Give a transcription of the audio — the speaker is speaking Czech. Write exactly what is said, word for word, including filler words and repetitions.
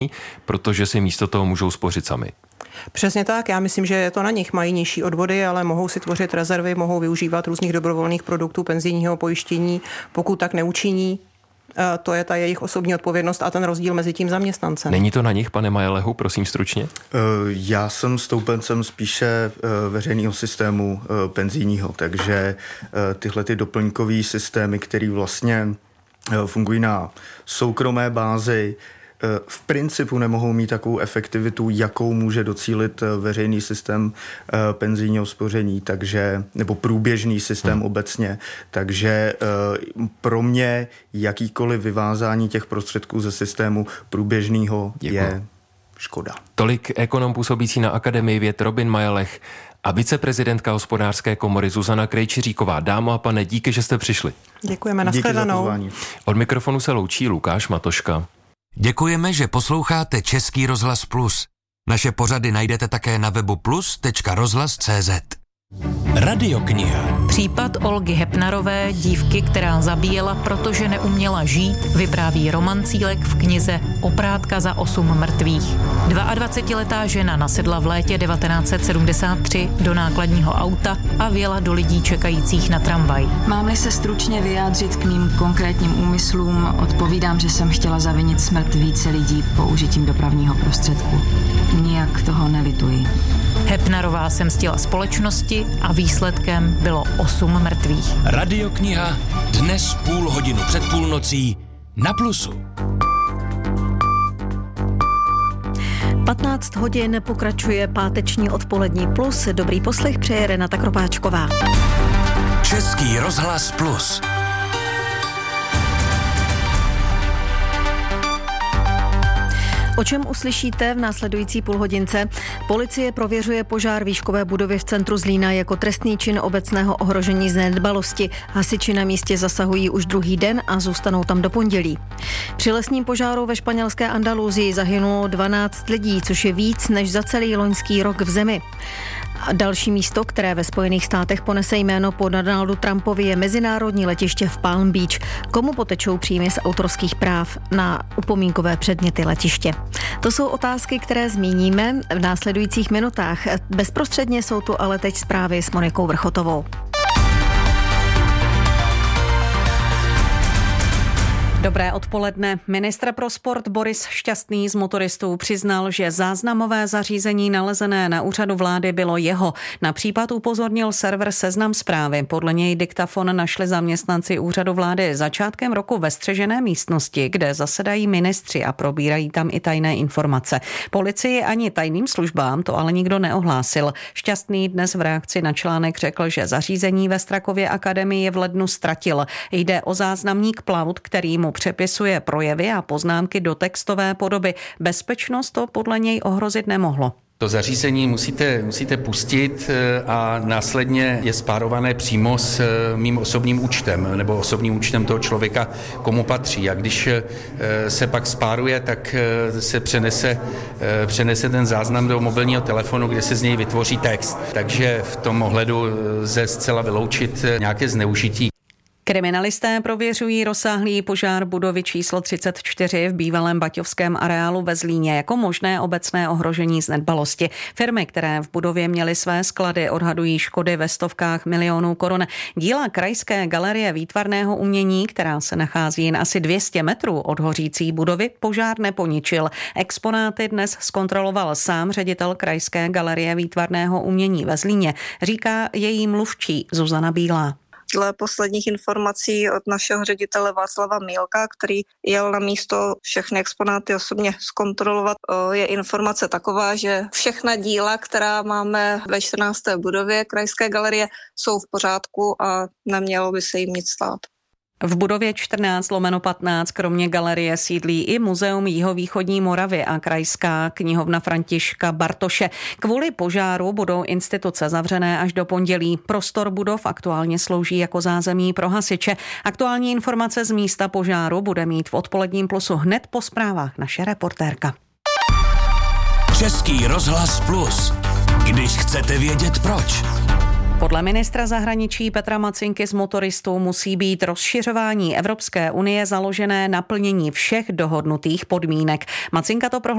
protože si místo toho můžou spořit sami. Přesně tak, já myslím, že je to na nich. Mají nižší odvody, ale mohou si tvořit rezervy, mohou využívat různých dobrovolných produktů penzijního pojištění. Pokud tak neučiní, to je ta jejich osobní odpovědnost a ten rozdíl mezi tím zaměstnancem. Není to na nich, pane Majelehu, prosím stručně? Já jsem stoupencem spíše veřejného systému penzijního, takže tyhle ty doplňkové systémy, které vlastně fungují na soukromé bázi, v principu nemohou mít takovou efektivitu, jakou může docílit veřejný systém penzijního spoření, takže, nebo průběžný systém hmm. obecně. Takže pro mě jakýkoliv vyvázání těch prostředků ze systému průběžného je škoda. Tolik ekonom působící na Akademii věd Robin Majelech a viceprezidentka Hospodářské komory Zuzana Krejčiříková. Dámo a pane, díky, že jste přišli. Děkujeme, nashledanou. Od mikrofonu se loučí Lukáš Matoška. Děkujeme, že posloucháte Český rozhlas Plus. Naše pořady najdete také na webu plus tečka rozhlas tečka cé zet. Radiokniha. Případ Olgy Hepnarové, dívky, která zabíjela, protože neuměla žít, vypráví Roman Cílek v knize Oprátka za osm mrtvých. dvaadvacetiletá žena nasedla v létě devatenáct set sedmdesát tři do nákladního auta a vjela do lidí čekajících na tramvaj. Mám-li se stručně vyjádřit k mým konkrétním úmyslům, odpovídám, že jsem chtěla zavinit smrt více lidí použitím dopravního prostředku. Nijak toho nelituji. Hepnarová se mstila společnosti a výsledkem bylo osm mrtvých. Radiokniha dnes půl hodinu před půlnocí na Plusu. patnáct hodin pokračuje páteční odpolední Plus. Dobrý poslech přeje Renata Kropáčková. Český rozhlas Plus. O čem uslyšíte v následující půlhodince? Policie prověřuje požár výškové budovy v centru Zlína jako trestný čin obecného ohrožení z nedbalosti. Hasiči na místě zasahují už druhý den a zůstanou tam do pondělí. Při lesním požáru ve španělské Andaluzii zahynulo dvanáct lidí, což je víc než za celý loňský rok v zemi. A další místo, které ve Spojených státech ponese jméno po Donaldu Trumpovi, je mezinárodní letiště v Palm Beach. Komu potečou příjmy z autorských práv na upomínkové předměty letiště? To jsou otázky, které zmíníme v následujících minutách. Bezprostředně jsou tu ale teď zprávy s Monikou Vrchotovou. Dobré odpoledne. Ministr pro sport Boris Šťastný z motoristů přiznal, že záznamové zařízení nalezené na úřadu vlády bylo jeho. Na případ upozornil server Seznam Zprávy. Podle něj diktafon našli zaměstnanci úřadu vlády začátkem roku ve střežené místnosti, kde zasedají ministři a probírají tam i tajné informace. Policii ani tajným službám to ale nikdo neohlásil. Šťastný dnes v reakci na článek řekl, že zařízení ve Strakově akademii v lednu ztratil. Jde o záznamník Plaut, který mu přepisuje projevy a poznámky do textové podoby. Bezpečnost to podle něj ohrozit nemohlo. To zařízení musíte, musíte pustit a následně je spárované přímo s mým osobním účtem nebo osobním účtem toho člověka, komu patří. A když se pak spáruje, tak se přenese, přenese ten záznam do mobilního telefonu, kde se z něj vytvoří text. Takže v tom ohledu lze zcela vyloučit nějaké zneužití. Kriminalisté prověřují rozsáhlý požár budovy číslo třicet čtyři v bývalém baťovském areálu ve Zlíně jako možné obecné ohrožení z nedbalosti. Firmy, které v budově měly své sklady, odhadují škody ve stovkách milionů korun. Díla Krajské galerie výtvarného umění, která se nachází jen asi dvě stě metrů od hořící budovy, požár neponičil. Exponáty dnes zkontroloval sám ředitel Krajské galerie výtvarného umění ve Zlíně, říká její mluvčí Zuzana Bílá. Dle posledních informací od našeho ředitele Václava Mílka, který jel na místo všechny exponáty osobně zkontrolovat, je informace taková, že všechna díla, která máme ve čtrnácté budově Krajské galerie, jsou v pořádku a nemělo by se jim nic stát. V budově čtrnáct lomeno patnáct kromě galerie sídlí i Muzeum jihovýchodní Moravy a Krajská knihovna Františka Bartoše. Kvůli požáru budou instituce zavřené až do pondělí. Prostor budov aktuálně slouží jako zázemí pro hasiče. Aktuální informace z místa požáru bude mít v odpoledním Plusu hned po zprávách naše reportérka. Český rozhlas Plus. Když chcete vědět proč. Podle ministra zahraničí Petra Macinky z motoristů musí být rozšiřování Evropské unie založené na plnění všech dohodnutých podmínek. Macinka to prohlásil